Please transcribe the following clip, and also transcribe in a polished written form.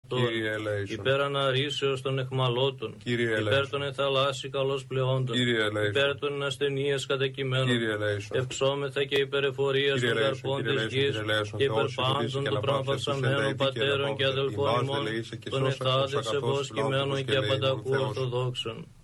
αυτών, υπέρ αναρρήσεως των εχμαλώτων, υπέρ των εθαλάσσι καλώς πλεόντων, υπέρ των ασθενείας κατοικημένων, ευξόμεθα και υπέρ εφορίας των καρπών της γης, και υπέρ πάντων των προμαφασαμένων πατέρων και αδελφών ημών, των εχθάδες ευώσκημένων και απαντακού ορθοδόξων.